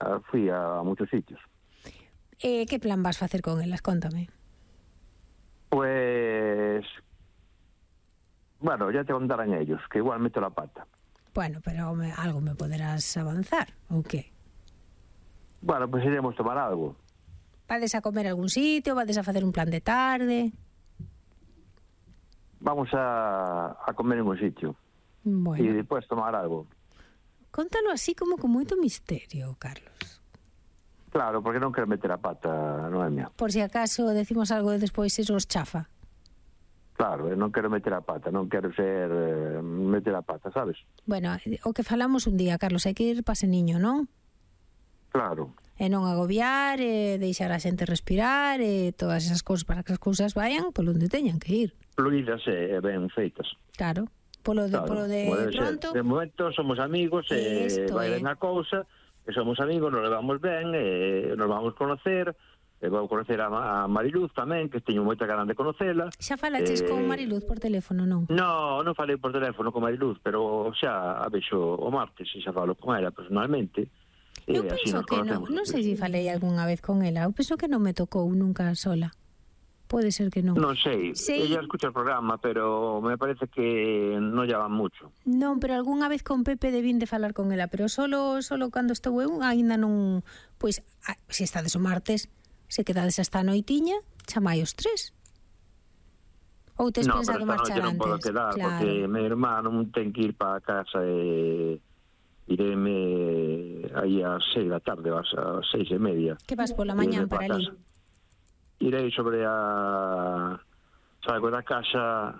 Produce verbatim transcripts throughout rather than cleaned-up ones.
fui a muchos sitios. Eh, que plan vas facer con elas? Cóntame. Pues... Bueno, ya te contarán ellos, que igual meto la pata. Bueno, pero me, algo me poderás avanzar, ou que? Bueno, pues iremos a tomar algo. Vades a comer a algún sitio? Vades a facer un plan de tarde? Vamos a, a comer en un sitio. Bueno. Y después tomar algo. Cóntalo así como con moito misterio, Carlos. Claro, porque non quero meter a pata, Noemia. Por si acaso decimos algo e despois eso os chafa. Claro, non quero meter a pata, non quero ser eh, meter a pata, sabes? Bueno, o que falamos un día, Carlos, hai que ir pa ese niño, non? Claro. E non agobiar, e deixar a xente respirar, e todas esas cousas para que as cousas vayan polo onde teñan que ir. Fluidas e ben feitas. Claro. Polo de, claro, polo de pronto... De momento somos amigos, e vai ben a cousa, e somos amigos, nos levamos ben, e nos vamos conocer... E vou conocer a, a Mariluz tamén, que teño moita ganas de conocela. Xa falaches eh... con Mariluz por teléfono, non? No, non falei por teléfono con Mariluz, pero xa a vexo o martes e xa falo con ela personalmente. Eu penso que non, non sei se falei algunha vez con ela, eu penso que non me tocou nunca sola. Pode ser que non. Non sei, sei... ella escucha o programa, pero me parece que non lla van mucho. Non, pero algunha vez con Pepe debín de falar con ela, pero solo solo cando estou eu, aínda non... Pois, a, se estades o martes... Se quedades hasta a noitiña, chamai os tres. Ou tes no, pensado marchar antes? Non, pero esta noite non podo quedar, claro. Porque meu irmán ten que ir para casa e ireme aí ás seis da tarde, ás seis e media. Que vas pola mañán para ali? Irei sobre a... Salgo da casa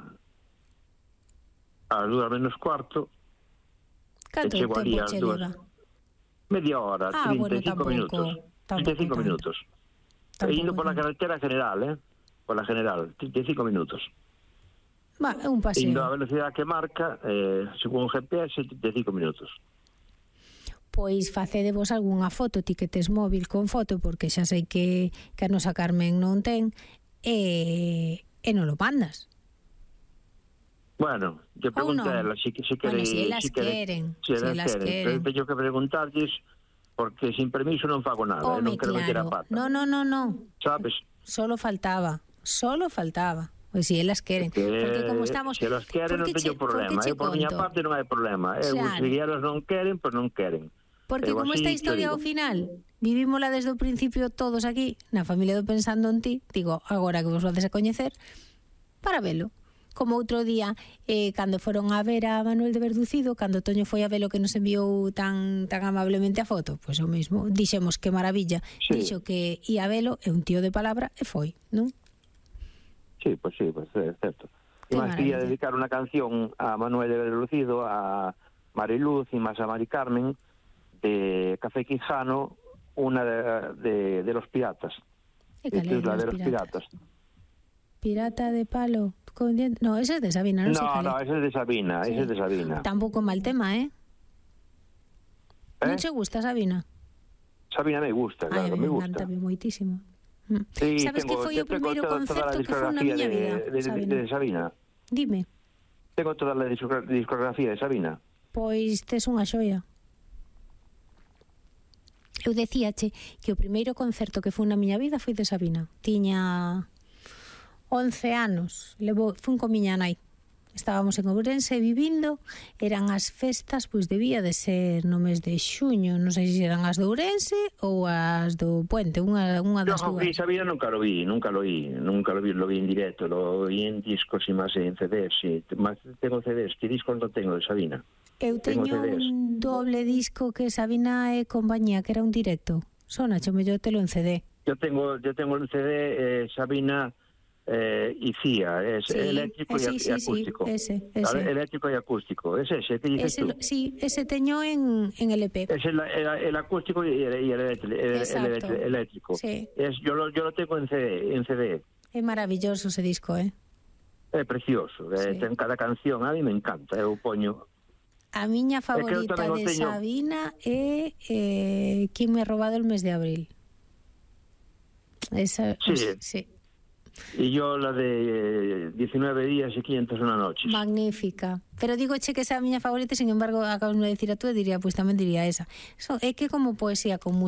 ás dúas menos cuarto. Canto tempo che leva? Media hora, ah, trinta e cinco bueno, minutos. trinta e cinco minutos. E indo por la carretera general, eh? Por la general, trinta e cinco minutos. Va, é un paseo. Indo a velocidade que marca, eh, según o G P S, trinta e cinco minutos. Pois facedevos algunha foto, ti que tes móvil con foto, porque xa sei que, que a nosa Carmen non ten, e, e non lo mandas. Bueno, yo pregunto a ela, si, si, bueno, quere, si elas si queren, si si elas queren. queren. Teño que preguntarlles, porque sin permiso non fago nada, Home, non quero claro. meter a pata. No, no, no, no. Sabes? Solo faltaba, solo faltaba. Pois si elas queren, porque, porque como estamos... Se elas queren non teño problema, eu por miña parte non hai problema. Eu, claro. Se elas non queren, pois non queren. Porque eu como esta historia ao final, vivímola desde o principio todos aquí, na familia do Pensando en Ti, digo, agora que vos vades a coñecer, para velo. Como outro día, eh, cando foron a ver a Manuel de Verducido, cando Toño foi a velo que nos enviou tan tan amablemente a foto, pois o mesmo, dixemos que maravilla, sí. Dixo que ia a velo, é un tío de palabra, e foi, non? Sí, pois sí, pois é certo. E máis quería dedicar unha canción a Manuel de Verducido, a Mariluz e máis a Mari Carmen, de Café Quijano, unha de, de, de los piratas. E cal é de los piratas? Pirata de palo... No, ese es de Sabina, non sei No, cal é. no, ese es de Sabina, sí. Ese es de Sabina. Tampouco mal tema, eh? eh? Non che gusta Sabina? Sabina me gusta, claro, Ay, me, me gusta. Ai, me encanta, moitísimo. Sí, sabes tengo, que foi o primeiro toda, concerto toda que foi na miña vida? De, de, Sabina. de Sabina. Dime. Tengo toda a discografía de Sabina. Pois tes unha xoia. Eu decíache que o primeiro concerto que foi na miña vida foi de Sabina. Tiña once anos, levou, fun con miña nai. Estábamos en Ourense vivindo, eran as festas, pois debía de ser no mes de xuño, non sei se eran as de Ourense ou as do Puente, unha, unha das no, dúas. No, Sabina nunca lo vi, nunca lo vi, nunca lo vi, lo vi en directo, lo vi en discos e máis en C Ds, sí. Más tengo C Ds, que discos non tengo de Sabina? Eu teño un doble disco que Sabina e compañía, que era un directo. Sona, cho mellor telo en C D. Yo tengo, yo tengo en C D eh, Sabina eh, y C I A, es sí, eléctrico eh, sí, y, sí, y acústico. Sí, ese, ese. Eléctrico y acústico, es ese, ¿qué dices ese, tú? Sí, ese teño en, en L P. Es el, el, el acústico y el, y el, eléctrico. El, el eléctrico. Sí. Es, yo, lo, yo lo tengo en C D. En C D. Es maravilloso ese disco, ¿eh? É precioso, sí. eh, ten cada canción, a mí me encanta, eu poño... A miña favorita de teño... Sabina é eh, Quen me ha robado el mes de abril. Esa, sí. Es, sí. Y yo la de diecinueve días y quinientas una noches. Magnífica. Pero digo, che, que esa é a miña favorita, sin embargo, acabas de decir a tú, diría, pues tamén diría esa. So, é que como poesía común.